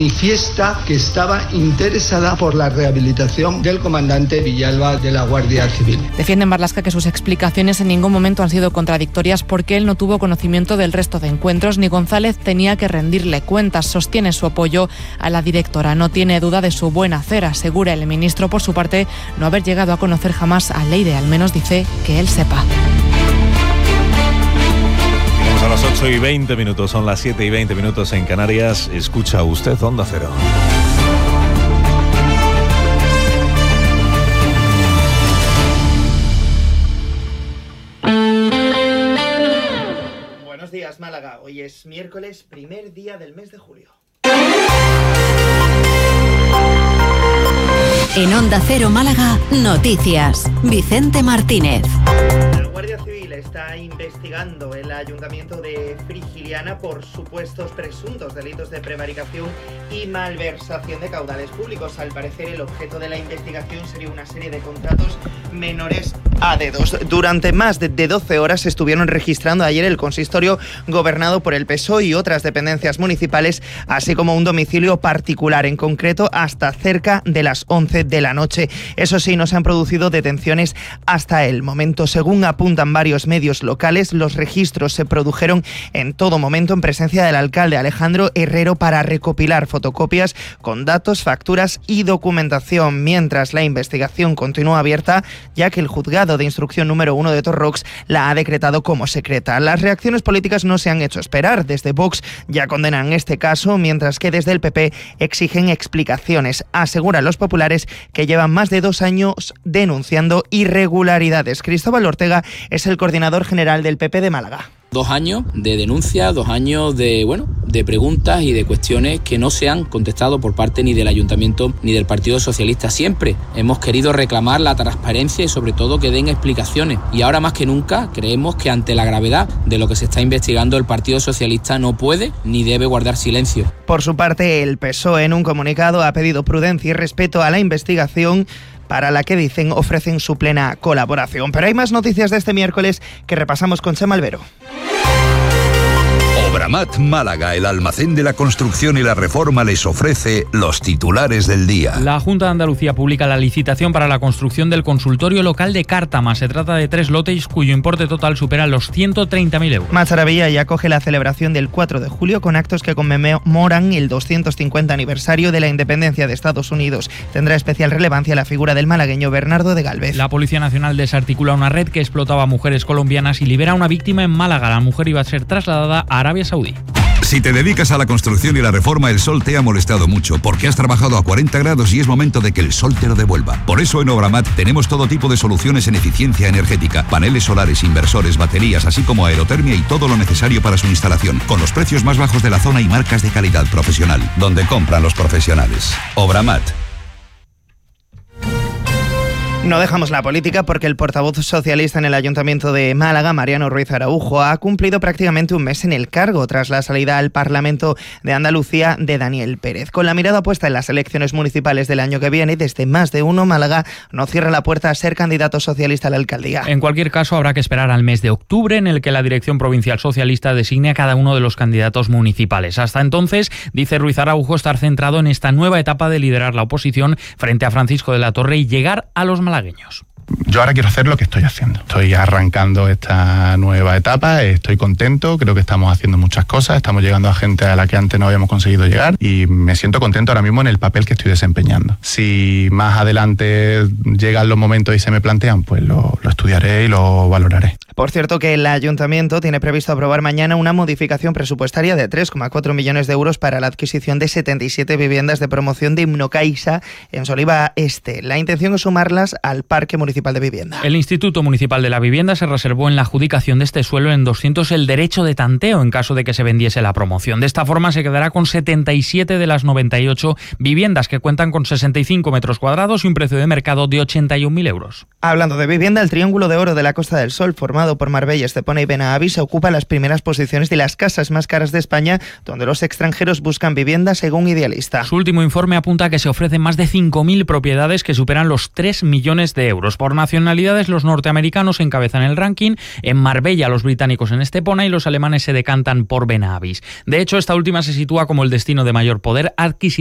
manifiesta que estaba interesada por la rehabilitación del comandante Villalba de la Guardia Civil. Defiende Marlaska que sus explicaciones en ningún momento han sido contradictorias porque él no tuvo conocimiento del resto de encuentros ni González tenía que rendirle cuentas. Sostiene su apoyo a la directora. No tiene duda de su buen hacer, asegura el ministro por su parte no haber llegado a conocer jamás a Leire, al menos dice que él sepa. A las 8:20, son las 7:20 en Canarias. Escucha usted Onda Cero. Buenos días, Málaga. Hoy es miércoles, primer día del mes de julio. En Onda Cero Málaga, noticias. Vicente Martínez. La Guardia Civil está investigando el Ayuntamiento de Frigiliana por supuestos presuntos delitos de prevaricación y malversación de caudales públicos. Al parecer, el objeto de la investigación sería una serie de contratos menores a dedos. Durante más de 12 horas estuvieron registrando ayer el consistorio gobernado por el PSOE y otras dependencias municipales, así como un domicilio particular, en concreto hasta cerca de las 11 de la noche. Eso sí, no se han producido detenciones hasta el momento. Según apuntan varios medios locales, los registros se produjeron en todo momento en presencia del alcalde Alejandro Herrero para recopilar fotocopias con datos, facturas y documentación, mientras la investigación continúa abierta, ya que el juzgado de instrucción número 1 de Torrox la ha decretado como secreta. Las reacciones políticas no se han hecho esperar. Desde Vox ya condenan este caso, mientras que desde el PP exigen explicaciones. Aseguran los populares que llevan más de 2 años denunciando irregularidades. Cristóbal Ortega es el coordinador general del PP de Málaga. 2 años de denuncia, 2 años de preguntas y de cuestiones que no se han contestado por parte ni del Ayuntamiento ni del Partido Socialista. Siempre hemos querido reclamar la transparencia y sobre todo que den explicaciones. Y ahora más que nunca creemos que ante la gravedad de lo que se está investigando, el Partido Socialista no puede ni debe guardar silencio. Por su parte, el PSOE en un comunicado ha pedido prudencia y respeto a la investigación, para la que dicen ofrecen su plena colaboración. Pero hay más noticias de este miércoles que repasamos con Chema Albero. Obramat Málaga, el almacén de la construcción y la reforma, les ofrece los titulares del día. La Junta de Andalucía publica la licitación para la construcción del consultorio local de Cártama. Se trata de 3 lotes cuyo importe total supera los 130.000 euros. Mazarabilla ya acoge la celebración del 4 de julio con actos que conmemoran el 250 aniversario de la independencia de Estados Unidos. Tendrá especial relevancia la figura del malagueño Bernardo de Gálvez. La Policía Nacional desarticula una red que explotaba a mujeres colombianas y libera a una víctima en Málaga. La mujer iba a ser trasladada a Arabia Saudí. Si te dedicas a la construcción y la reforma, el sol te ha molestado mucho porque has trabajado a 40 grados y es momento de que el sol te lo devuelva. Por eso en Obramat tenemos todo tipo de soluciones en eficiencia energética, paneles solares, inversores, baterías, así como aerotermia y todo lo necesario para su instalación, con los precios más bajos de la zona y marcas de calidad profesional, donde compran los profesionales. Obramat. No dejamos la política porque el portavoz socialista en el Ayuntamiento de Málaga, Mariano Ruiz Araujo, ha cumplido prácticamente un mes en el cargo tras la salida al Parlamento de Andalucía de Daniel Pérez. Con la mirada puesta en las elecciones municipales del año que viene, desde más de uno, Málaga no cierra la puerta a ser candidato socialista a la alcaldía. En cualquier caso, habrá que esperar al mes de octubre, en el que la Dirección Provincial Socialista designe a cada uno de los candidatos municipales. Hasta entonces, dice Ruiz Araujo, estar centrado en esta nueva etapa de liderar la oposición frente a Francisco de la Torre y llegar a los malagueños. Yo ahora quiero hacer lo que estoy haciendo. Estoy arrancando esta nueva etapa, estoy contento, creo que estamos haciendo muchas cosas, estamos llegando a gente a la que antes no habíamos conseguido llegar y me siento contento ahora mismo en el papel que estoy desempeñando. Si más adelante llegan los momentos y se me plantean, pues lo estudiaré y lo valoraré. Por cierto, que el Ayuntamiento tiene previsto aprobar mañana una modificación presupuestaria de 3,4 millones de euros para la adquisición de 77 viviendas de promoción de Himnocaixa en Soliva Este. La intención es sumarlas al Parque Municipal de Vivienda. El Instituto Municipal de la Vivienda se reservó en la adjudicación de este suelo en 200 el derecho de tanteo en caso de que se vendiese la promoción. De esta forma se quedará con 77 de las 98 viviendas que cuentan con 65 metros cuadrados y un precio de mercado de 81.000 euros. Hablando de vivienda, el Triángulo de Oro de la Costa del Sol, formado formado por Marbella, Estepona y Benahavís, ocupa las primeras posiciones de las casas más caras de España, donde los extranjeros buscan vivienda, según Idealista. Su último informe apunta a que se ofrecen más de 5.000 propiedades que superan los 3 millones de euros. Por nacionalidades, los norteamericanos encabezan el ranking, en Marbella los británicos en Estepona y los alemanes se decantan por Benahavís. De hecho, esta última se sitúa como el destino de mayor poder adquisitivo